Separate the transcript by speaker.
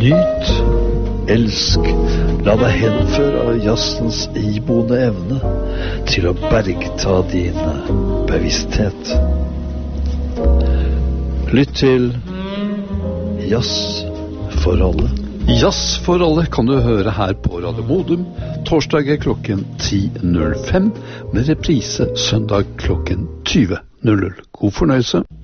Speaker 1: Nyt, elsk, la deg henføre av jazzens iboende evne til å bergta din bevissthet. Lytt til Jazz for alle.
Speaker 2: Jazz for alle kan du høre her på Radio Modum, torsdager klokken 10.05, med reprise søndag klokken 20.00. God fornøyelse.